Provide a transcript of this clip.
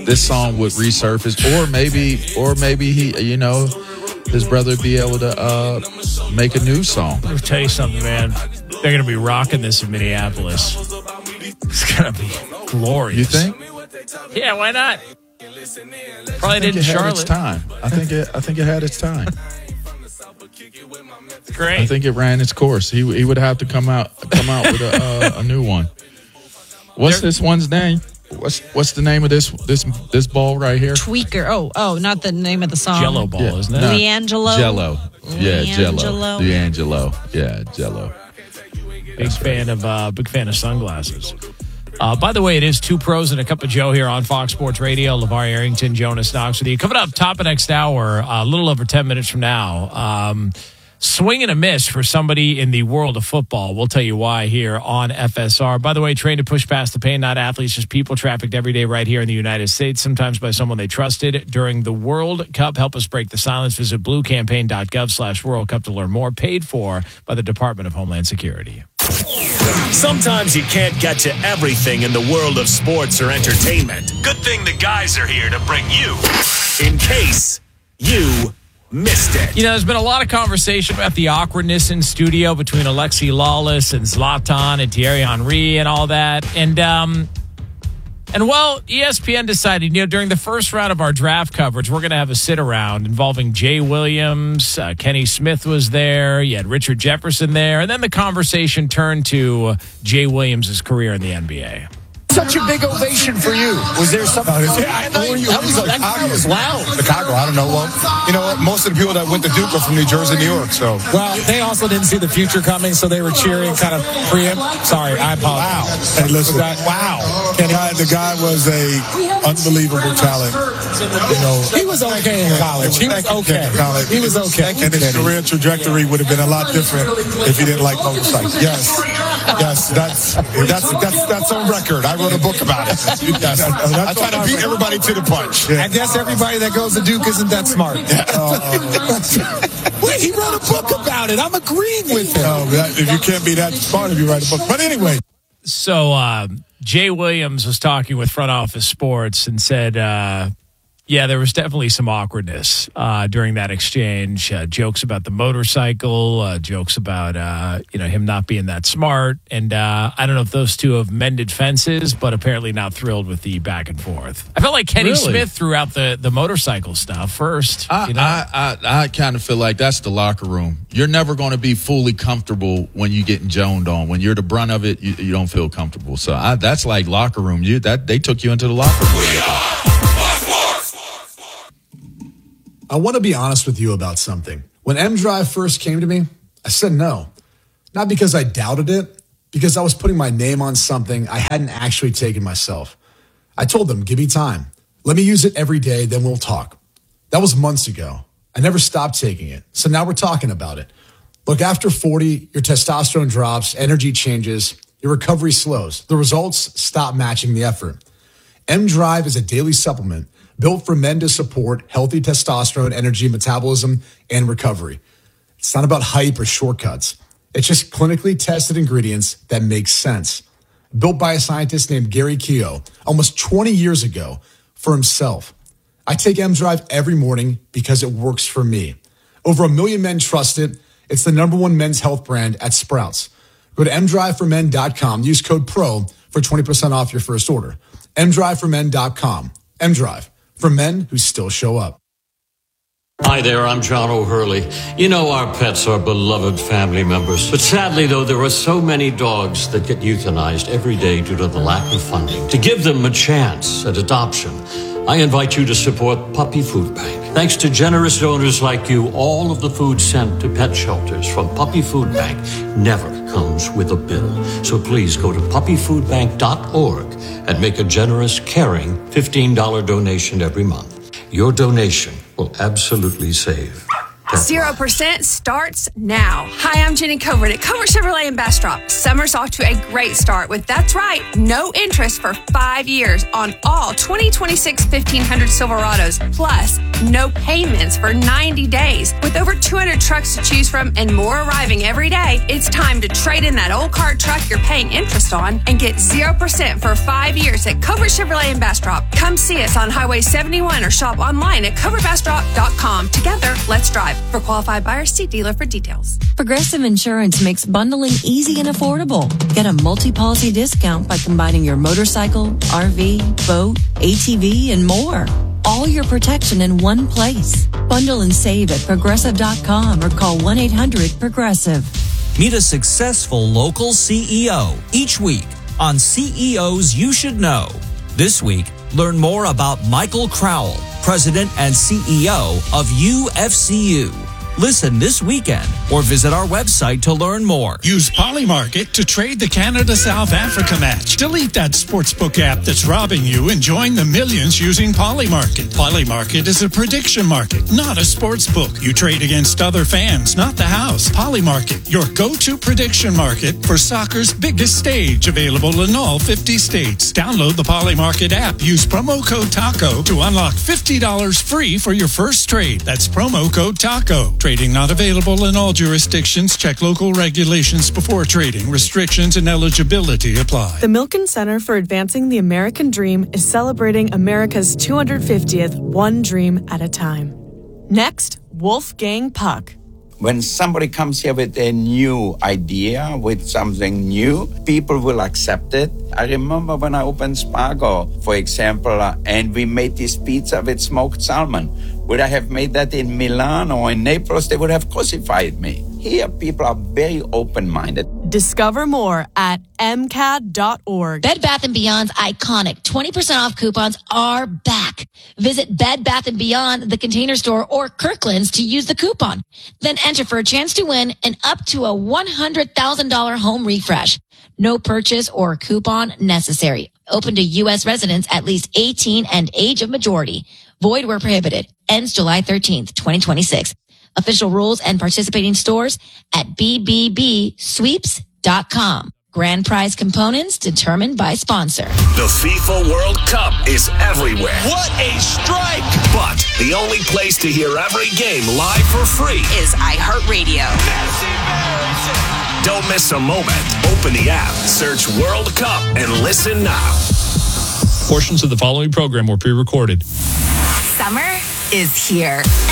this song would resurface, or maybe he, his brother would be able to make a new song. I'll tell you something, man. They're going to be rocking this in Minneapolis. It's going to be glorious. You think? Yeah, why not? Probably did in Charlotte. I think it had its time. Great. I think it ran its course. He would have to come out with a new one. What's this one's name? What's the name of this ball right here? Tweaker. Oh, not the name of the song. Jello ball, isn't it? No. Leangelo. Jello. Yeah, Jello. D'Angelo. Yeah, Jello. Big fan of sunglasses. By the way, it is Two Pros and a Cup of Joe here on Fox Sports Radio. LeVar Arrington, Jonas Knox with you. Coming up top of next hour, a little over 10 minutes from now. Swing and a miss for somebody in the world of football. We'll tell you why here on FSR. By the way, trained to push past the pain, not athletes, just people trafficked every day right here in the United States, sometimes by someone they trusted during the World Cup. Help us break the silence. Visit bluecampaign.gov/World Cup to learn more. Paid for by the Department of Homeland Security. Sometimes you can't get to everything in the world of sports or entertainment. Good thing the guys are here to bring you in case you missed it. There's been a lot of conversation about the awkwardness in studio between Alexi Lawless and Zlatan and Thierry Henry and all that. And well, ESPN decided, during the first round of our draft coverage, we're going to have a sit-around involving Jay Williams. Kenny Smith was there. You had Richard Jefferson there. And then the conversation turned to Jay Williams' career in the NBA. Such a big ovation for you. Was there something? That was loud. Chicago, I don't know. Well, most of the people that went to Duke are from New Jersey, New York. So, well, they also didn't see the future coming, so they were cheering kind of preempt. Sorry, I apologize. Wow. Hey, listen. Wow. The guy was a unbelievable talent. He was okay in college. He was okay. He was okay. And his career trajectory would have been a lot different if he didn't like motorcycles. Yes, that's on record. I wrote a book about it. Yes. I try to beat everybody to the punch. Yeah. I guess everybody that goes to Duke isn't that smart. Wait, he wrote a book about it. I'm agreeing with him. No, if you can't be that smart if you write a book. But anyway. So Jay Williams was talking with Front Office Sports and said, there was definitely some awkwardness during that exchange. Jokes about the motorcycle, jokes about him not being that smart. And I don't know if those two have mended fences, but apparently not thrilled with the back and forth. I felt like Kenny Smith threw out the motorcycle stuff first. I kind of feel like that's the locker room. You're never going to be fully comfortable when you're getting joned on. When you're the brunt of it, you don't feel comfortable. So that's like locker room. They took you into the locker room. I want to be honest with you about something. When M-Drive first came to me, I said no. Not because I doubted it, because I was putting my name on something I hadn't actually taken myself. I told them, give me time. Let me use it every day, then we'll talk. That was months ago. I never stopped taking it. So now we're talking about it. Look, after 40, your testosterone drops, energy changes, your recovery slows. The results stop matching the effort. M-Drive is a daily supplement built for men to support healthy testosterone, energy, metabolism, and recovery. It's not about hype or shortcuts. It's just clinically tested ingredients that make sense. Built by a scientist named Gary Keogh almost 20 years ago for himself. I take M-Drive every morning because it works for me. Over 1 million men trust it. It's the #1 men's health brand at Sprouts. Go to mdriveformen.com. Use code PRO for 20% off your first order. mdriveformen.com. M-Drive. For men who still show up. Hi there, I'm John O'Hurley. Our pets are beloved family members. But sadly, though, there are so many dogs that get euthanized every day due to the lack of funding. To give them a chance at adoption, I invite you to support Puppy Food Bank. Thanks to generous donors like you, all of the food sent to pet shelters from Puppy Food Bank never comes with a bill. So please go to puppyfoodbank.org and make a generous, caring $15 donation every month. Your donation will absolutely save 0% starts now. Hi, I'm Jenny Covert at Covert Chevrolet in Bastrop. Summer's off to a great start with, that's right, no interest for 5 years on all 2026 1500 Silverados, plus no payments for 90 days. With over 200 trucks to choose from and more arriving every day, it's time to trade in that old car truck you're paying interest on and get 0% for 5 years at Covert Chevrolet in Bastrop. Come see us on Highway 71 or shop online at covertbastrop.com. Together, let's drive. For qualified buyers, see dealer for details. Progressive Insurance makes bundling easy and affordable. Get a multi-policy discount by combining your motorcycle, RV, boat, ATV, and more. All your protection in one place. Bundle and save at Progressive.com or call 1-800-PROGRESSIVE. Meet a successful local CEO each week on CEOs You Should Know. This week, learn more about Michael Crowell, President and CEO of UFCU. Listen this weekend or visit our website to learn more. Use Polymarket to trade the Canada-South Africa match. Delete that sportsbook app that's robbing you and join the millions using Polymarket. Polymarket is a prediction market, not a sportsbook. You trade against other fans, not the house. Polymarket, your go-to prediction market for soccer's biggest stage, available in all 50 states. Download the Polymarket app. Use promo code TACO to unlock $50 free for your first trade. That's promo code TACO. Trading not available in all jurisdictions. Check local regulations before trading. Restrictions and eligibility apply. The Milken Center for Advancing the American Dream is celebrating America's 250th One Dream at a Time. Next, Wolfgang Puck. When somebody comes here with a new idea, with something new, people will accept it. I remember when I opened Spago, for example, and we made this pizza with smoked salmon. Would I have made that in Milan or in Naples, they would have crucified me. Here, people are very open-minded. Discover more at mcad.org. Bed Bath & Beyond's iconic 20% off coupons are back. Visit Bed Bath & Beyond, the Container Store, or Kirkland's to use the coupon. Then enter for a chance to win an up to a $100,000 home refresh. No purchase or coupon necessary. Open to U.S. residents at least 18 and age of majority. Void where prohibited. Ends July 13th, 2026. Official rules and participating stores at bbbsweeps.com. Grand prize components determined by sponsor. The FIFA World Cup is everywhere. What a strike! But the only place to hear every game live for free is iHeartRadio. Don't miss a moment. Open the app, search World Cup, and listen now. Portions of the following program were pre-recorded. Summer is here.